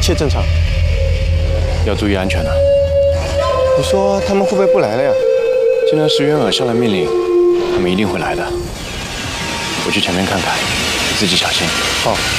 切正常。 要注意安全啊！ 你说他们会不会不来了呀？ 既然石原尔下了命令，他们一定会来的。我去前面看看，你自己小心。 好。